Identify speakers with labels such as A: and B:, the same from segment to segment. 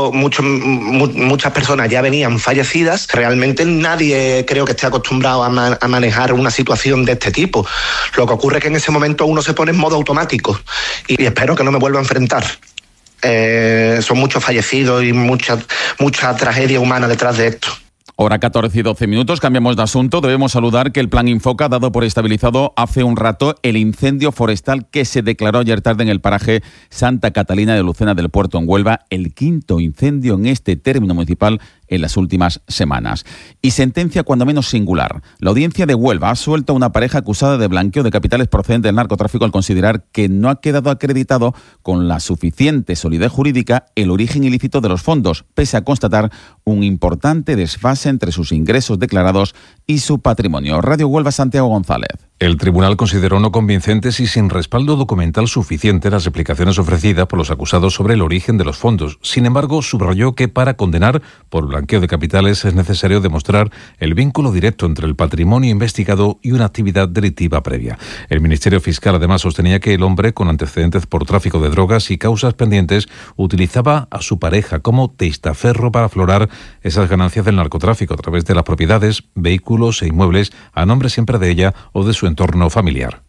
A: muchas personas ya venían fallecidas. Realmente nadie creo que esté acostumbrado a manejar una situación de este tipo. Lo que ocurre es que en ese momento uno se pone en modo automático y espero que no me vuelva a enfrentar. Son muchos fallecidos y mucha tragedia humana detrás de esto.
B: Hora 14 y 12 minutos, cambiamos de asunto. Debemos saludar que el Plan Infoca ha dado por estabilizado hace un rato el incendio forestal que se declaró ayer tarde en el paraje Santa Catalina de Lucena del Puerto, en Huelva, el quinto incendio en este término municipal en las últimas semanas. Y sentencia cuando menos singular. La audiencia de Huelva ha suelto a una pareja acusada de blanqueo de capitales procedente del narcotráfico al considerar que no ha quedado acreditado con la suficiente solidez jurídica el origen ilícito de los fondos, pese a constatar un importante desfase entre sus ingresos declarados y su patrimonio. Radio Huelva, Santiago González.
C: El tribunal consideró no convincentes y sin respaldo documental suficiente las explicaciones ofrecidas por los acusados sobre el origen de los fondos. Sin embargo, subrayó que para condenar por blanqueo de capitales es necesario demostrar el vínculo directo entre el patrimonio investigado y una actividad delictiva previa. El Ministerio Fiscal además sostenía que el hombre, con antecedentes por tráfico de drogas y causas pendientes, utilizaba a su pareja como testaferro para aflorar esas ganancias del narcotráfico a través de las propiedades, vehículos e inmuebles a nombre siempre de ella o de su entorno familiar.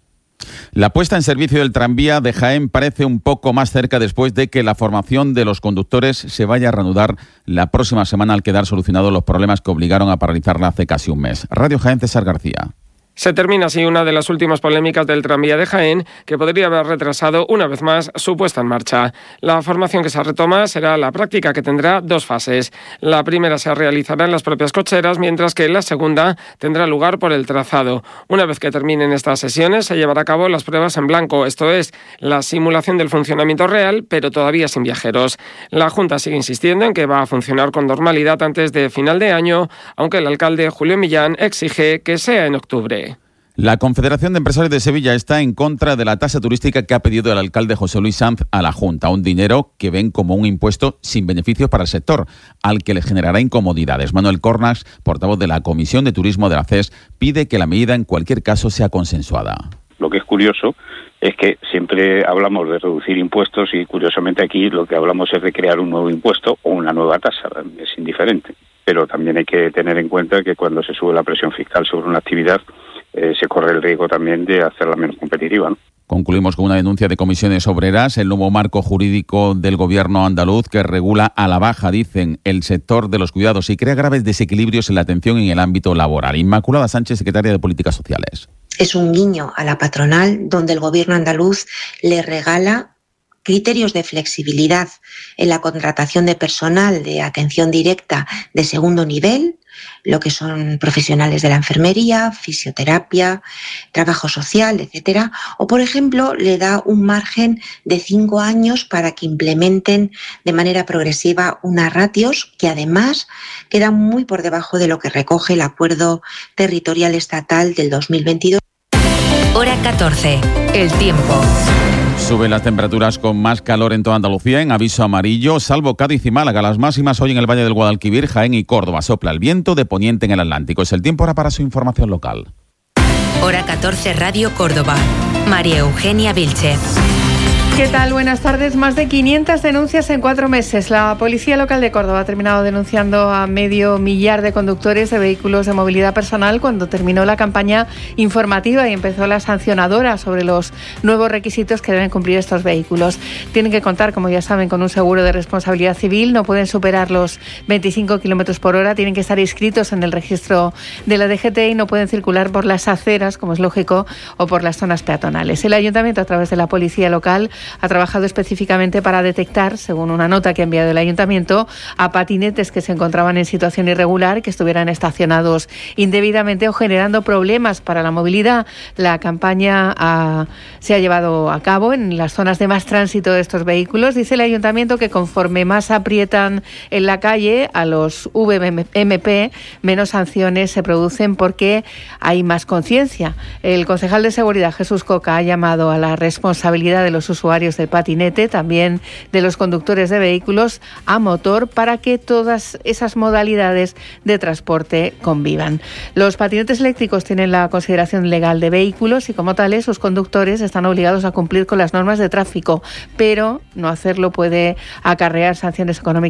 B: La puesta en servicio del tranvía de Jaén parece un poco más cerca después de que la formación de los conductores se vaya a reanudar la próxima semana al quedar solucionados los problemas que obligaron a paralizarla hace casi un mes. Radio Jaén, César García.
D: Se termina así una de las últimas polémicas del tranvía de Jaén, que podría haber retrasado una vez más su puesta en marcha. La formación que se retoma será la práctica, que tendrá dos fases. La primera se realizará en las propias cocheras, mientras que la segunda tendrá lugar por el trazado. Una vez que terminen estas sesiones, se llevará a cabo las pruebas en blanco, esto es, la simulación del funcionamiento real, pero todavía sin viajeros. La Junta sigue insistiendo en que va a funcionar con normalidad antes de final de año, aunque el alcalde Julio Millán exige que sea en octubre.
B: La Confederación de Empresarios de Sevilla está en contra de la tasa turística que ha pedido el alcalde José Luis Sanz a la Junta, un dinero que ven como un impuesto sin beneficios para el sector, al que le generará incomodidades. Manuel Cornax, portavoz de la Comisión de Turismo de la CES, pide que la medida en cualquier caso sea consensuada.
E: Lo que es curioso es que siempre hablamos de reducir impuestos y curiosamente aquí lo que hablamos es de crear un nuevo impuesto o una nueva tasa, es indiferente. Pero también hay que tener en cuenta que cuando se sube la presión fiscal sobre una actividad, se corre el riesgo también de hacerla menos competitiva, ¿no?
B: Concluimos con una denuncia de Comisiones Obreras, el nuevo marco jurídico del gobierno andaluz que regula a la baja, dicen, el sector de los cuidados y crea graves desequilibrios en la atención en el ámbito laboral. Inmaculada Sánchez, secretaria de Políticas Sociales.
F: Es un guiño a la patronal donde el gobierno andaluz le regala criterios de flexibilidad en la contratación de personal de atención directa de segundo nivel, lo que son profesionales de la enfermería, fisioterapia, trabajo social, etcétera, o por ejemplo le da un margen de 5 años para que implementen de manera progresiva unas ratios que además quedan muy por debajo de lo que recoge el Acuerdo Territorial Estatal del 2022.
G: Hora 14. El tiempo.
B: Suben las temperaturas con más calor en toda Andalucía, en aviso amarillo, salvo Cádiz y Málaga. Las máximas hoy en el Valle del Guadalquivir, Jaén y Córdoba. Sopla el viento de poniente en el Atlántico. Es el tiempo ahora para su información local.
G: Hora 14, Radio Córdoba. María Eugenia Vilchez.
H: ¿Qué tal? Buenas tardes. Más de 500 denuncias en 4 meses. La Policía Local de Córdoba ha terminado denunciando a 500.000 de conductores de vehículos de movilidad personal cuando terminó la campaña informativa y empezó la sancionadora sobre los nuevos requisitos que deben cumplir estos vehículos. Tienen que contar, como ya saben, con un seguro de responsabilidad civil, no pueden superar los 25 km por hora, tienen que estar inscritos en el registro de la DGT y no pueden circular por las aceras, como es lógico, o por las zonas peatonales. El Ayuntamiento, a través de la Policía Local, ha trabajado específicamente para detectar, según una nota que ha enviado el Ayuntamiento, a patinetes que se encontraban en situación irregular, que estuvieran estacionados indebidamente o generando problemas para la movilidad. La campaña se ha llevado a cabo en las zonas de más tránsito de estos vehículos. Dice el Ayuntamiento que conforme más aprietan en la calle a los VMP, menos sanciones se producen porque hay más conciencia. El concejal de Seguridad, Jesús Coca, ha llamado a la responsabilidad de los usuarios del patinete, también de los conductores de vehículos a motor, para que todas esas modalidades de transporte convivan. Los patinetes eléctricos tienen la consideración legal de vehículos y, como tales, sus conductores están obligados a cumplir con las normas de tráfico, pero no hacerlo puede acarrear sanciones económicas